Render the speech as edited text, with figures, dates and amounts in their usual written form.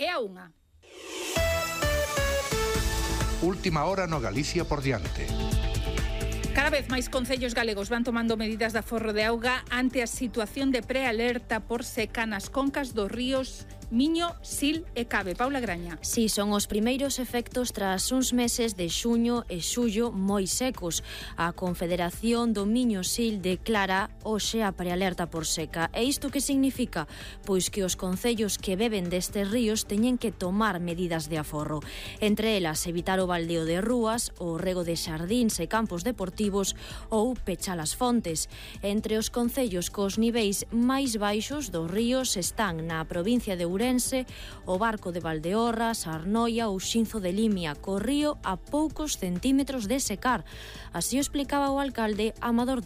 e a 1. Última hora no Galicia por diante. Cada vez máis concellos galegos van tomando medidas de aforro de auga ante a situación de prealerta por seca nas concas dos ríos Miño, Sil e Cabe. Paula Graña. Si, son os primeiros efectos tras uns meses de xuño e xullo moi secos. A Confederación do Miño Sil declara hoxe a prealerta por seca. E isto que significa? Pois que os concellos que beben destes ríos teñen que tomar medidas de aforro. Entre elas, evitar o baldeo de rúas, o rego de xardíns e campos deportivos ou pechar as fontes. Entre os concellos cos niveis máis baixos dos ríos están na provincia de Ourense, o Barco de Valdeorras, Arnoia ou Xinzo de Limia, co río a poucos centímetros de secar. Así o explicaba o alcalde Amador